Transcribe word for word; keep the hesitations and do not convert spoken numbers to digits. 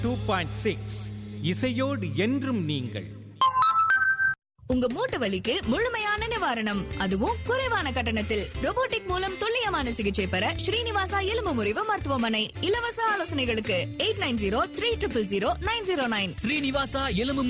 Two point six இசையோடு என்றும் நீங்கள். உங்க மூட்டு வலிக்கு முழுமையான நிவாரணம், அதுவும் குறைவான கட்டணத்தில். ரோபோட்டிக் மூலம் துல்லியமான சிகிச்சை பெற ஸ்ரீனிவாசா எலும்பு முறிவு மருத்துவமனை. இலவச ஆலோசனைகளுக்கு eight nine zero three triple zero nine zero nine. Srinivasa எலும்பு